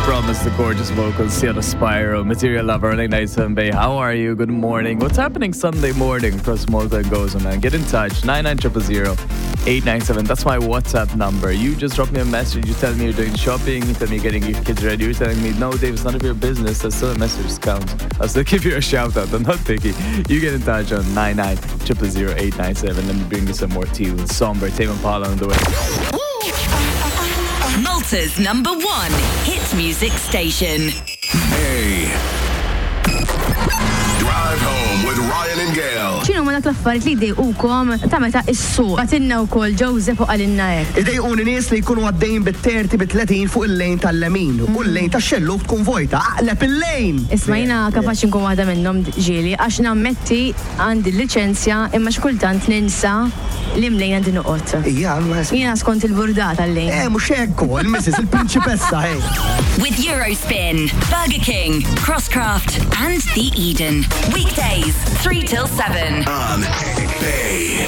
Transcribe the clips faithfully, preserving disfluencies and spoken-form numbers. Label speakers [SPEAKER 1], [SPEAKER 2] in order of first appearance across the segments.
[SPEAKER 1] Promise the gorgeous vocals, Sienna Spyro, Material Lover, Nice and Bay. How are you? Good morning. What's happening Sunday morning across Malta and Gozo, man? Get in touch. nine nine zero zero zero eight nine seven. That's my WhatsApp number. You just drop me a message. You tell me you're doing shopping. You tell me you're getting your kids ready. You're telling me, no, Dave, it's none of your business. That's still a message counts. I'll still give you a shout out. I'm not picky. You get in touch on nine nine zero zero zero eight nine seven. Let me bring you some more tunes. Somber, Tame Impala on the way.
[SPEAKER 2] Malta's number one hit music station.
[SPEAKER 3] Hey. Drive home with Ryan and Gail.
[SPEAKER 4] ċinu ma dak l-affarijiet li jdejqukom ta' meta is-suq. Għatinna wkoll Joseph u għalinna hekk.
[SPEAKER 5] Idejquni nies li jkunu għaddejjin bit-terti bit-tletin fuq il-lejn tal-lemin u l-lejn tax-xelluk tkun vojta aqleb il-lejn.
[SPEAKER 4] Isma' jiena kapaċi nkun waħda minnhom ġieli għax nammetti għandi l-liċenzja imma x'kultant ninsa li mlejn għandi noqgħod.
[SPEAKER 5] Ija,
[SPEAKER 4] Jiena skont il-burdata l-lejn.
[SPEAKER 5] Eh, mhux hekk ukoll, missis il-prinċipessa hey.
[SPEAKER 2] With Eurospin, Burger King, Crosscraft, and The Eden. Weekdays, three till seven.
[SPEAKER 3] On Bay.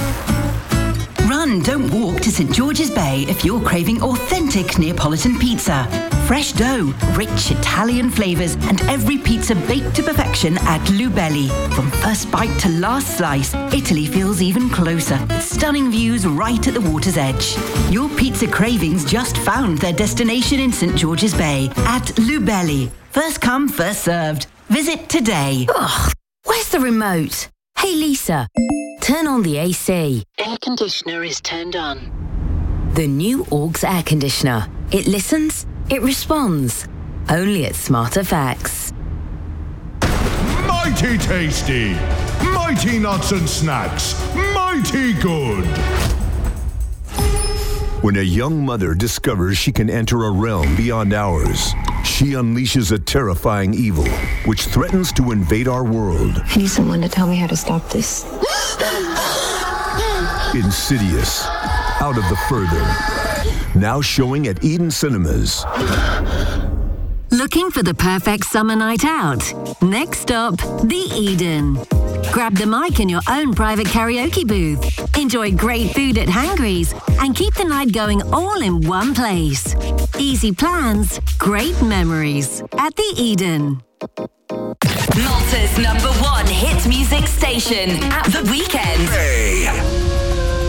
[SPEAKER 6] Run, don't walk to St George's Bay if you're craving authentic Neapolitan pizza. Fresh dough, rich Italian flavours, and every pizza baked to perfection at Lubelli. From first bite to last slice, Italy feels even closer. Stunning views right at the water's edge. Your pizza cravings just found their destination in St George's Bay at Lubelli. First come, first served. Visit today.
[SPEAKER 7] Ugh, where's the remote? Hey Lisa, turn on the A C.
[SPEAKER 8] Air conditioner is turned on.
[SPEAKER 7] The new Augs air conditioner. It listens, it responds. Only at Smart Effects.
[SPEAKER 9] Mighty tasty! Mighty nuts and snacks! Mighty good!
[SPEAKER 10] When a young mother discovers she can enter a realm beyond ours, she unleashes a terrifying evil which threatens to invade our world.
[SPEAKER 8] I need someone to tell me how to stop this.
[SPEAKER 10] Insidious, Out of the Further. Now showing at Eden Cinemas.
[SPEAKER 11] Looking for the perfect summer night out? Next stop, The Eden. Grab the mic in your own private karaoke booth. Enjoy great food at Hangry's and keep the night going all in one place. Easy plans, great memories at The Eden.
[SPEAKER 2] Malta's number one hit music station at the weekend.
[SPEAKER 3] Hey.